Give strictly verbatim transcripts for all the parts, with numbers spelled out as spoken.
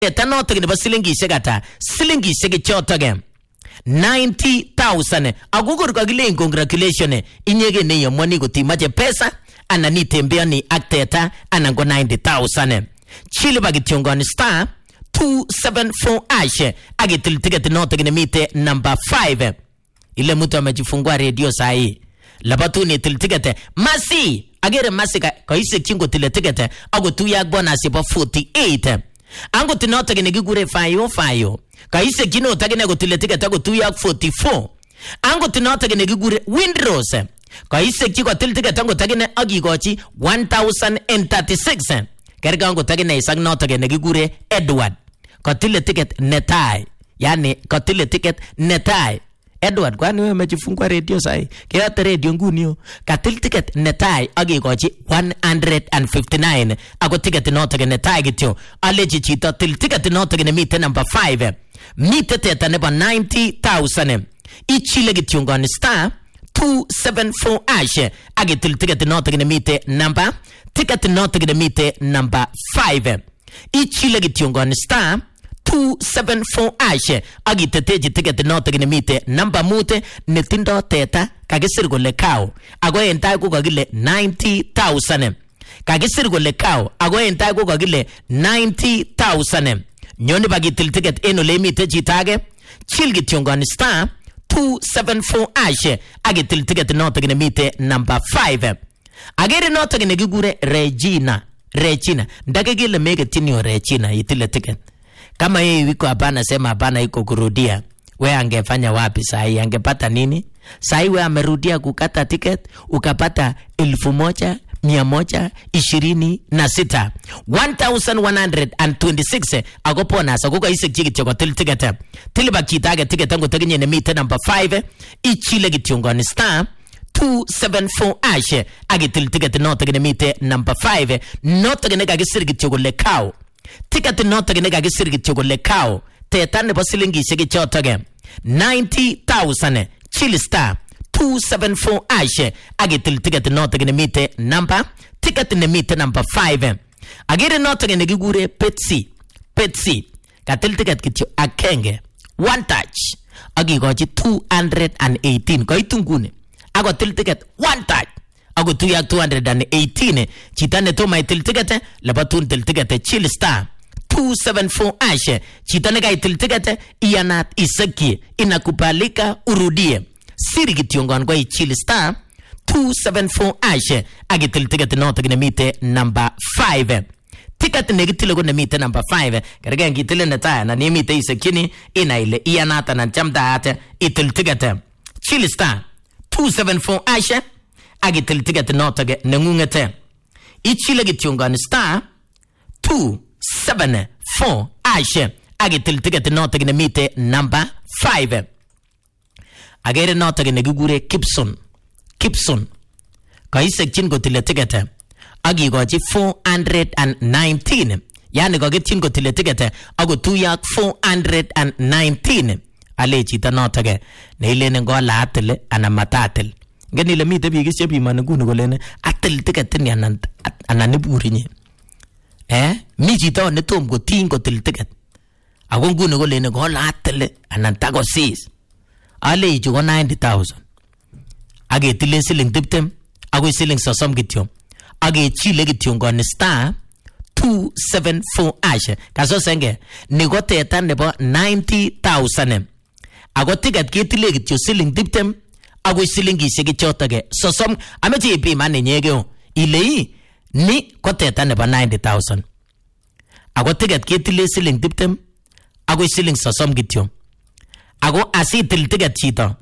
teta notok nebo silingishek ata silingishek chotok ninety thousand. Agugur kagile congratulations inyege ne yomoni kotimache pesa anan itembeani ak teta anan go ninety thousand. Chile bagityongoni star two seven four ash agitil ticket notok nemite number five. Ile mtu amejifungua radio sahi labatu ni til ticket masi agere masi kaise chingo til ticket ago tuya bonus ba forty-eight. Ango tinoto gene gigure fayo fayo kaise kino tagene go til ticket ago tuya forty-four. Ango tinoto gene gigure Windrose kaise chiko til ticket ango tagene agigochi one thousand thirty-six. Kerga ango tagene isang noto gene gigure Edward katile ticket netai, yani katile ticket netai. Edward kwani wewe umejifungua radio sai kiata radio ngunio katil ticket netai agigochi one hundred fifty-nine. Ago ticket noto netai gityo aleji chito til ticket noto mite number five mite teta nebo ninety thousand. Ichile gityo ngoni star two seven four ash agitil ticket noto mite number ticket noto mite number five. Ichile gityo ngoni star two seven four ash agiteteji ticket noto mite number mute netindo teta kagisir gole cow ago entai ko kagile ninety thousand. Kagisir gole cow ago entai ko kagile ninety thousand. Nyoni bagitil ticket eno le mite jitage chilgi tiongoni star two seven four ash agitil ticket noto mite number five. Agere noto gigure Regina Regina ndage gile mege tinio Regina itile ticket. Kama yeye wiko hapana sema hapana iko kurudia. We angefanya wapi sahi? Angepata nini? Sahi we amerudia kukata ticket ukapata elfu moja mia moja ishirini na sita. one thousand one hundred twenty-six agopona sakuka ise chiki choko til ticket. Tiliba kitage ticket ango tegenye ne mite number five. Ichile gitiongoni star two seven four ash agitil ticket no tegene mite number five. No tegene kagisir gitiyogo le cow. Ticket no tegene kagisir gitiyogo le cow. Tetane basilingi shegi chotoge ninety thousand. Chili star two seven four ash agitil ticket no tegene mite number ticket ne mite number five. Agire no tegene gigure Pepsi Pepsi katil ticket kityo akenge one touch agi goji two hundred eighteen ko itungune ago til ticket one touch ago two ya two hundred eighteen chitane to my til ticket labatun til ticket chill star two seven four ash chitane ga til ticket iana isaki inakubalika urudie siri kitiongon go chill star two seven four ash agi til ticket no tegene mite number five. Ticket negative go na mite number five. Karega ngitile na ta na nimite isakini ina ile ianata na chamda ate itil ticket chill star two seven four ash agitil ticket notage nangungete ichile gityungani star two seven four ash agitil ticket notage na mite number five. Agere notage negugure Gibson Gibson kaise chingo tile ticket agi goji four hundred nineteen. Yani go get chingo tile ticket ago two yak four hundred nineteen. Ale chita notage ne ile ngo la atele ana matatel ngeni le mite bi gishe bi manugunu golene atel ticket ni anan anan burinye eh mi chita ne tom go tingo til ticket ago ngunu golene go la atele anan tago sis ale ijo ninety thousand age tile siling tiptem ago siling sosom gityo age chile gityo ngone star two seven four ash kaso senge nigote tan nebo ninety thousand. Ago ticket kitile gityo siling tiptem ago siling isegi chotage sosom amechi ipi mane nyegeo ile ni koteta nebo ninety thousand. Ago ticket kitile siling tiptem ago siling sosom gityo ago asitil ticket chito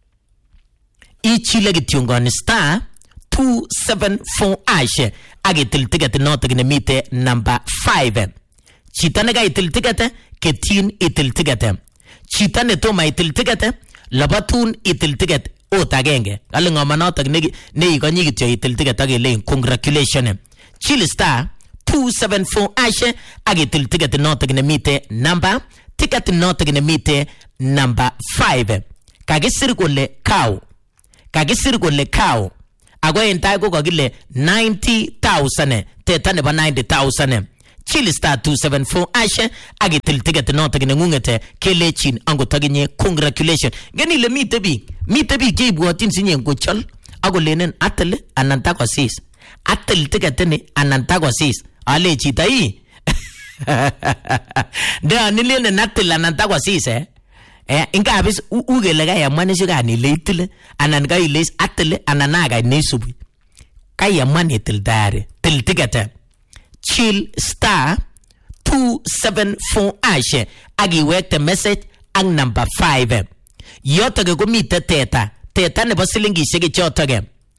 ichile gityo ngone star two seven four ash agitil ticket notage mite number five. Chita nega itil ticket ketin itil ticket chita to ma itil ticket labatun itil ticket o tagenge ale ngoma notak ne ne igonyi gityo itil ticket agele congratulations chill star two seven four ash agitil ticket notage mite number ticket notage mite number five. Kagisir gole cow kagisir gole cow ago entai go gile ninety thousand tetane ba ninety thousand chill star two seven four hash agitil ticket noto gine ngungete kelechin ango taginye congratulations gani le mite bi mite bi ke ibwotin sinye ngochol ago lenen atel anan takosis atel ticket ni anan takosis ale chita yi da nilene natel anan takosis eh eh inga abis ugele ga yamane shiga ni leitile anan ga iles atel ananaga nesubu kaya mani til dare til ticket chill star two seven four hash agi wek the message ang number five yotage ko mite teta teta ne basilingi shege chotage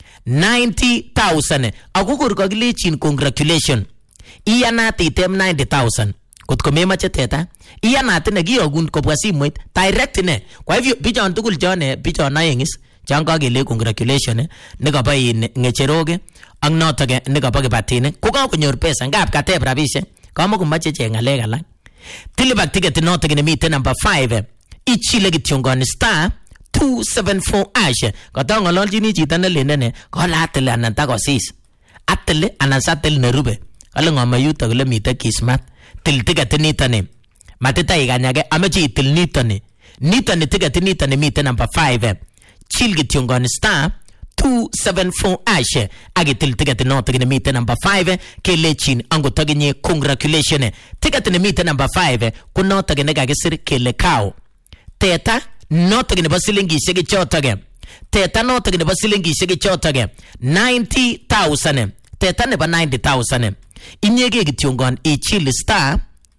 ninety thousand agugur ko gilechin congratulations iyana titem ninety thousand kot ko mema teta iyana tene giyogun ko bwasimoit direct ne kwa hivyo bijon tugul jone bijon nayengis changa gele congratulations ne ka bay ngecheroge ang notage ne ka bage batine ko ka konyor pesa ngap ka te rabishe kama kumache chenga lega la tilibak ticket notage ne mite number five ichile gityongon star two seven four hash ko ta ngololji ni chita ne lenene ko la tele anan ta ko sis atele anan satel ne rube ala ngoma yuta le mite kismat til ticket ni tane mateta iganyage amachi til ni tane ni tane ticket ni tane mite number five chill gityongon star two seven four hash agitil ticket notage ne mite number five kelechin ango taginye congratulations ticket ne mite number five ko notage ne gagesir kele kao teta notage ne basilingi shege chotage teta notage ne basilingi shege chotage ninety thousand teta ne ba ninety thousand inyege gityongon e chill star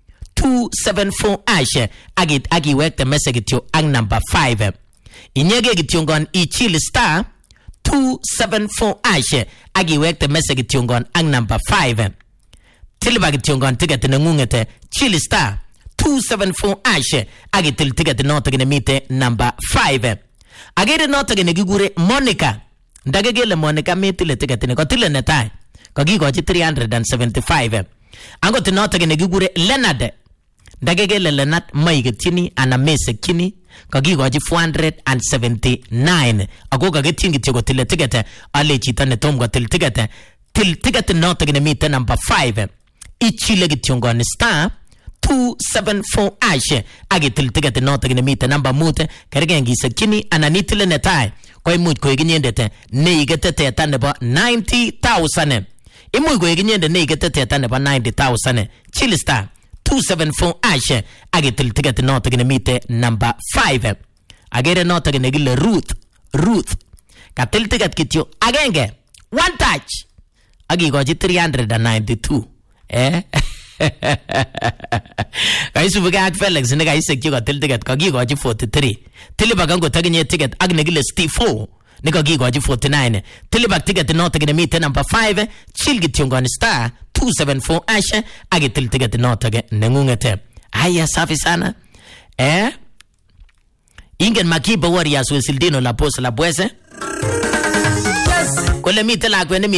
two seven four hash agit agi wek the message gityo ang number five inyege gityongon e chill star two seven four hash agi wek the message gityon ang number five tilba gityon ticket ne ngungete chill star two seven four hash agi til ticket noto gine mite number five agere noto gine gigure Monica ndagegele Monica metile ticket ne ko tile ne tai ko gigo ji three hundred seventy-five ango te noto gine gigure Leonard ndagegele Leonard maigitini ana mese kini kagigoji four hundred seventy-nine agoga getingi tigo tile ticket ale chitane tomgo til ticket til ticket noto gine mite number five ichile gityongon star two seven four hash agi til ticket noto gine mite number mute kergengi sekini ananitile netai koy mut koy ginyendete neigete teta nebo ninety thousand imu koy ginyende neigete teta nebo ninety thousand chill star two seven four hash agitil ticket noto gine mite number five agere noto gine gile Ruth Ruth katil ticket kityo agenge one touch agi goji three hundred ninety-two eh kaisu buga ak Felix ne kai sekyo katil ticket kagi goji forty-three tiliba gango taginye ticket agne gile Steve four ne kagi goji forty-nine tiliba ticket noto gine mite number five chill gityongon star two seven four hash agitil ticket noto ge nengungete aya safi sana eh ingen makiba warriors wesildino la pos la bwese yes kole mite la kwene